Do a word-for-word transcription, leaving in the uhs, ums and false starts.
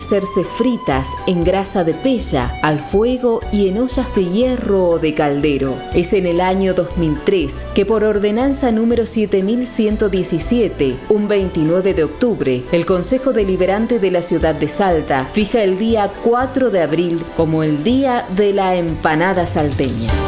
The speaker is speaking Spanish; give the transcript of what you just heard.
hacerse fritas en grasa de pella, al fuego y en ollas de hierro o de caldero. Es en el año dos mil tres que por ordenanza número siete mil ciento diecisiete, un veintinueve de octubre, el Consejo Deliberante de la ciudad de Salta fija el día cuatro de abril como el Día de la Empanada Salteña.